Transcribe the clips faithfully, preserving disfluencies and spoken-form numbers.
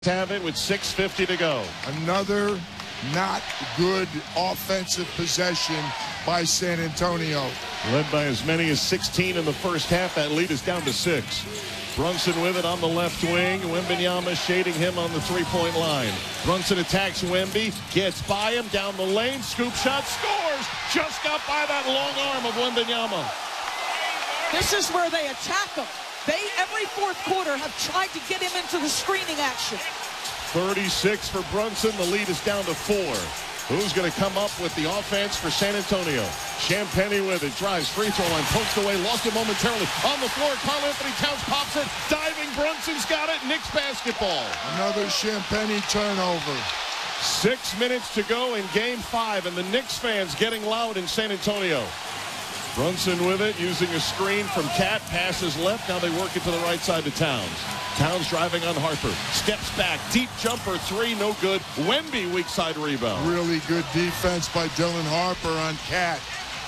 Have it with six fifty to go. Another not good offensive possession by San Antonio. Led by as many as sixteen in the first half. That lead is down to six. Brunson with it on the left wing. Wembanyama shading him on the three-point line. Brunson attacks Wemby, gets by him down the lane. Scoop shot, scores! Just got by that long arm of Wembanyama. This is where they attack him. They, every fourth quarter, have tried to get him into the screening action. thirty-six for Brunson. The lead is down to four. Who's going to come up with the offense for San Antonio? Champagnie with it. Drives, free throw line, pokes away, lost it momentarily. On the floor, Karl-Anthony Towns pops it. Diving, Brunson's got it. Knicks basketball. Another Champagnie turnover. Six minutes to go in game five, and the Knicks fans getting loud in San Antonio. Brunson with it, using a screen from Cat, passes left, now they work it to the right side to Towns. Towns driving on Harper, steps back, deep jumper, three, no good. Wemby, weak side rebound. Really good defense by Dylan Harper on Cat.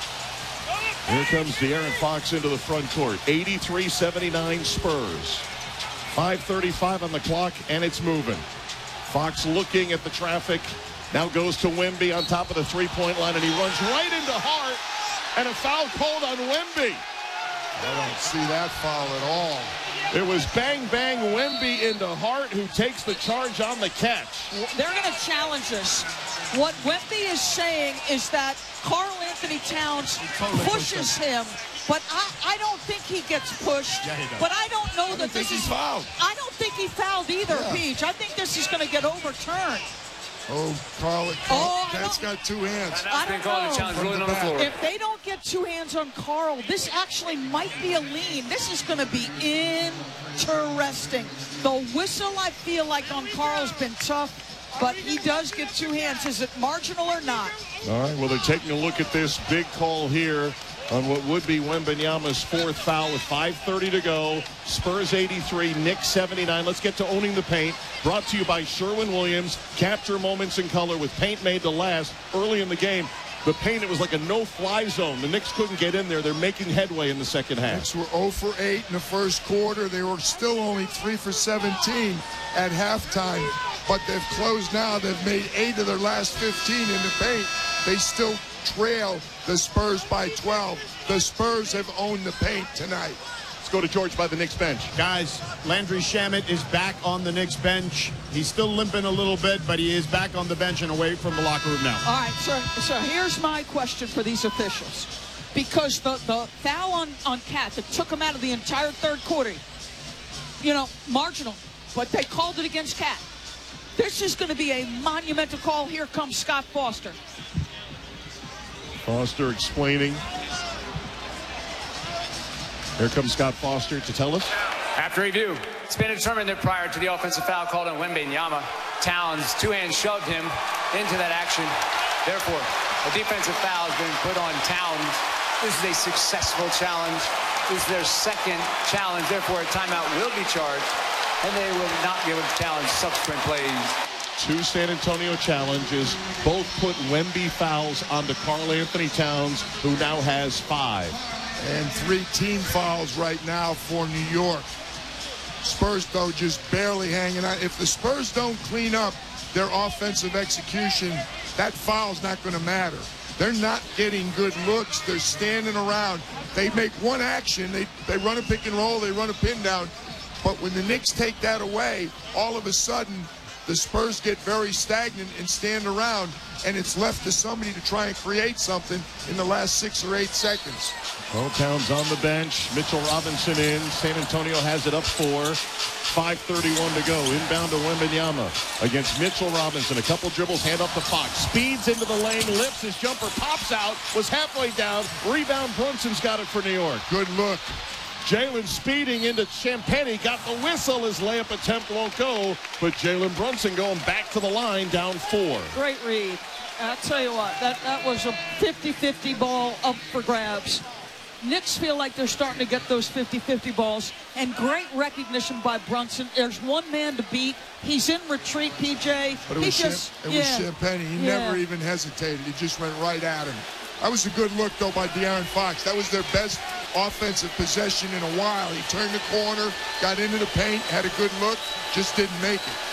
Here comes De'Aaron Fox into the front court, eighty-three seventy-nine Spurs. five thirty-five on the clock, and it's moving. Fox looking at the traffic, now goes to Wemby on top of the three-point line, and he runs right into Hart. And a foul called on Wemby. I don't see that foul at all. It was bang, bang, Wemby into Hart, who takes the charge on the catch. They're going to challenge this. What Wemby is saying is that Karl-Anthony Towns totally pushes him, but I, I don't think he gets pushed. Yeah, he does. But I don't know I that don't this think is. he fouled. I don't think he fouled either, yeah. Peach. I think this is going to get overturned. Oh, Carl, oh, that's got two hands. I don't know. Challenge rolling on the floor. If they don't get two hands on Carl, this actually might be a lean. This is going to be interesting. The whistle, I feel like, on Carl's been tough, but he does get two hands. Is it marginal or not? All right, well, they're taking a look at this big call here on what would be Wembanyama's fourth foul with five thirty to go. Spurs eighty-three, Knicks seventy-nine. Let's get to owning the paint. Brought to you by Sherwin-Williams. Capture moments in color with paint made to last. Early in the game, the paint, it was like a no-fly zone. The Knicks couldn't get in there. They're making headway in the second half. Knicks were zero for eight in the first quarter. They were still only three for seventeen at halftime. But they've closed now. They've made eight of their last fifteen in the paint. They still trail the Spurs by twelve. The Spurs have owned the paint tonight. Let's go to George by the Knicks bench. Guys, Landry Shamet is back on the Knicks bench. He's still limping a little bit, but he is back on the bench and away from the locker room now. All right, so, so here's my question for these officials. Because the, the foul on, on Cat that took him out of the entire third quarter, you know, marginal, but they called it against Cat. This is going to be a monumental call. Here comes Scott Foster. Foster explaining. Here comes Scott Foster to tell us. After review, it's been determined that prior to the offensive foul called on Wembanyama, Towns two-hand shoved him into that action. Therefore, a defensive foul has been put on Towns. This is a successful challenge. This is their second challenge. Therefore, a timeout will be charged, and they will not be able to challenge subsequent plays. Two San Antonio challenges, both put Wemby fouls onto Karl-Anthony Towns, who now has five. And three team fouls right now for New York. Spurs, though, just barely hanging on. If the Spurs don't clean up their offensive execution, that foul's not going to matter. They're not getting good looks. They're standing around. They make one action. They, they run a pick and roll. They run a pin down. But when the Knicks take that away, all of a sudden, the Spurs get very stagnant and stand around, and it's left to somebody to try and create something in the last six or eight seconds. Well, Towns on the bench. Mitchell Robinson in. San Antonio has it up four. five thirty-one to go. Inbound to Wembanyama against Mitchell Robinson. A couple dribbles, hand up to Fox. Speeds into the lane, lifts his jumper, pops out, was halfway down. Rebound, Brunson's got it for New York. Good look. Jalen speeding into Champagnie, got the whistle. His layup attempt won't go, but Jalen Brunson going back to the line, down four. Great read. I'll tell you what, that, that was a fifty fifty ball up for grabs. Knicks feel like they're starting to get those fifty fifty balls, and great recognition by Brunson. There's one man to beat. He's in retreat, P J. But it he was, just, Champ- it yeah. was Champagnie. He yeah. never even hesitated. He just went right at him. That was a good look, though, by De'Aaron Fox. That was their best offensive possession in a while. He turned the corner, got into the paint, had a good look, just didn't make it.